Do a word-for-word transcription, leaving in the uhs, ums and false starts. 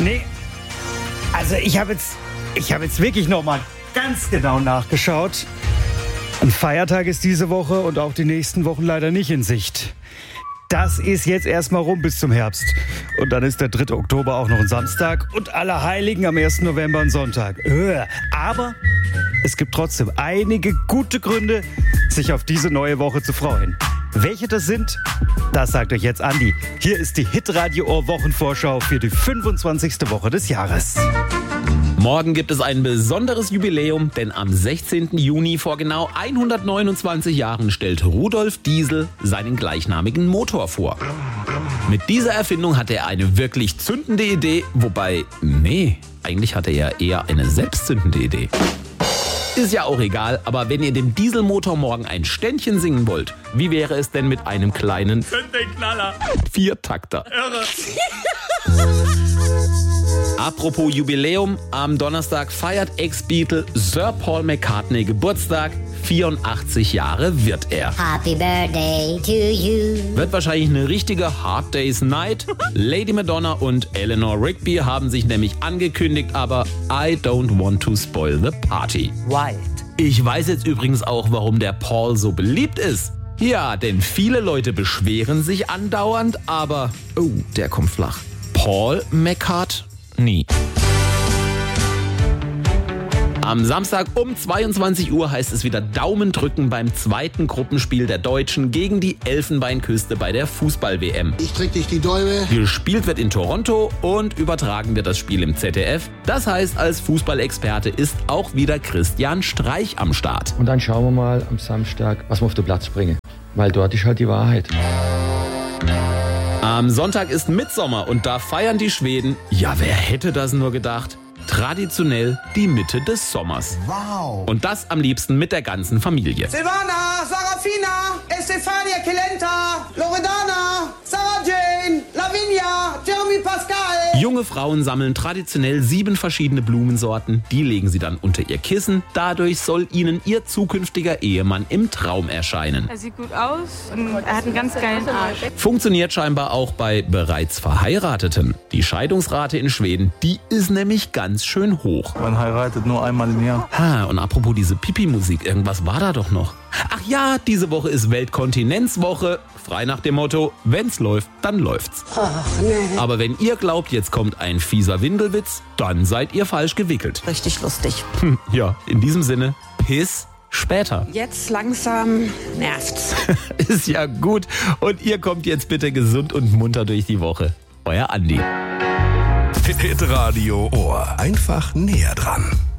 Nee, also ich habe jetzt, ich habe jetzt wirklich nochmal ganz genau nachgeschaut. Ein Feiertag ist diese Woche und auch die nächsten Wochen leider nicht in Sicht. Das ist jetzt erstmal rum bis zum Herbst. Und dann ist der dritte Oktober auch noch ein Samstag und Allerheiligen am ersten November ein Sonntag. Aber es gibt trotzdem einige gute Gründe, sich auf diese neue Woche zu freuen. Welche das sind, das sagt euch jetzt Andi. Hier ist die Hitradio-Ohr-Wochenvorschau für die fünfundzwanzigste Woche des Jahres. Morgen gibt es ein besonderes Jubiläum, denn am sechzehnten Juni vor genau hundertneunundzwanzig Jahren stellt Rudolf Diesel seinen gleichnamigen Motor vor. Mit dieser Erfindung hatte er eine wirklich zündende Idee, wobei, nee, eigentlich hatte er eher eine selbstzündende Idee. Ist ja auch egal, aber wenn ihr dem Dieselmotor morgen ein Ständchen singen wollt, wie wäre es denn mit einem kleinen Knaller. Viertakter? Irre. Apropos Jubiläum, am Donnerstag feiert Ex-Beatle Sir Paul McCartney Geburtstag. vierundachtzig Jahre wird er. Happy Birthday to you. Wird wahrscheinlich eine richtige Hard Day's Night. Lady Madonna und Eleanor Rigby haben sich nämlich angekündigt, aber I don't want to spoil the party. White. Ich weiß jetzt übrigens auch, warum der Paul so beliebt ist. Ja, denn viele Leute beschweren sich andauernd, aber oh, der kommt flach. Paul McCartney. Nie. Am Samstag um zweiundzwanzig Uhr heißt es wieder Daumen drücken beim zweiten Gruppenspiel der Deutschen gegen die Elfenbeinküste bei der Fußball-W M. Ich drück dich die Däume. Gespielt wird in Toronto und übertragen wird das Spiel im Z D F. Das heißt, als Fußballexperte ist auch wieder Christian Streich am Start. Und dann schauen wir mal am Samstag, was wir auf den Platz bringen. Weil dort ist halt die Wahrheit. Am Sonntag ist Mittsommer und da feiern die Schweden, ja wer hätte das nur gedacht, traditionell die Mitte des Sommers. Wow. Und das am liebsten mit der ganzen Familie. Silvana, Sarafina, Estefania Kelenta, Loredana, Sarah Jane, Lavinia, Jeremy Pascal. Junge Frauen sammeln traditionell sieben verschiedene Blumensorten. Die legen sie dann unter ihr Kissen. Dadurch soll ihnen ihr zukünftiger Ehemann im Traum erscheinen. Er sieht gut aus und er hat einen ganz geilen Arsch. Funktioniert scheinbar auch bei bereits Verheirateten. Die Scheidungsrate in Schweden, die ist nämlich ganz schön hoch. Man heiratet nur einmal im Jahr. Ha, und apropos diese Pipi-Musik, irgendwas war da doch noch. Ach ja, diese Woche ist Weltkontinenzwoche. Frei nach dem Motto, wenn's läuft, dann läuft's. Ach, nee. Aber wenn ihr glaubt, jetzt kommt ein fieser Windelwitz, dann seid ihr falsch gewickelt. Richtig lustig. Hm, ja, in diesem Sinne, Piss später. Jetzt langsam nervt's. Ist ja gut. Und ihr kommt jetzt bitte gesund und munter durch die Woche. Euer Andi. Hitradio Ohr. Einfach näher dran.